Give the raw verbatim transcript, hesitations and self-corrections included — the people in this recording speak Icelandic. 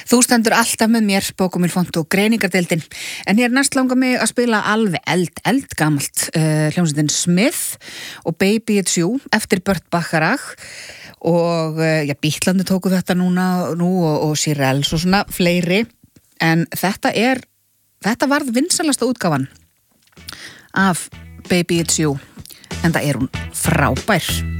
Þú stendur alltaf með mér, Bókumil Font og greiningardeildin, en hér næst langar mig að spila alveg eld, eldgamalt uh, hljómsveitin Smith og Baby It's You eftir Burt Bacharach og uh, já, Bítlandi tóku þetta núna nú og, og Shirelles og svona fleiri, en þetta er, þetta varð vinsalasta útgáfan af Baby It's You, en það er hún frábær.